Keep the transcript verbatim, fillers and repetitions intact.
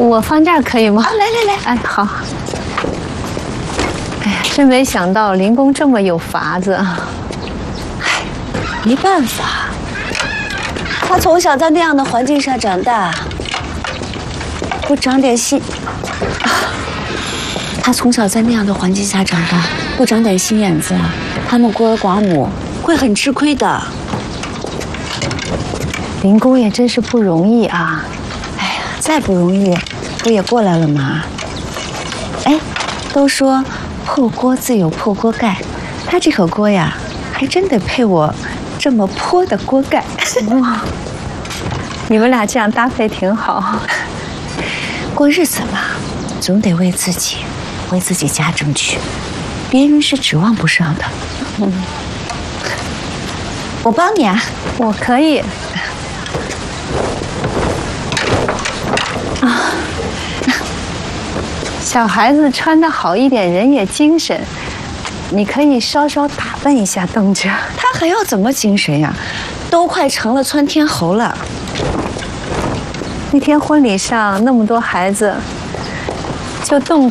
我放这儿可以吗？ 啊，来来来， 哎，好。哎呀，真没想到林公这么有法子。 唉，没办法，他从小在那样的环境下长大，不长点心，啊，他从小在那样的环境下长大，不长点心眼子，他们孤儿寡母会很吃亏的。 林公也真是不容易啊。 哎呀，再不容易，不也过来了吗？哎，都说破锅自有破锅盖，他这口锅呀，还真得配我这么泼的锅盖。 哇，你们俩这样搭配挺好。 过日子嘛，总得为自己、为自己家争取，别人是指望不上的。嗯，我帮你啊， 我可以。啊，小孩子穿得好一点，人也精神。你可以稍稍打扮一下邓哲。 他还要怎么精神呀？都快成了窜天猴了。 那天婚礼上那么多孩子，就邓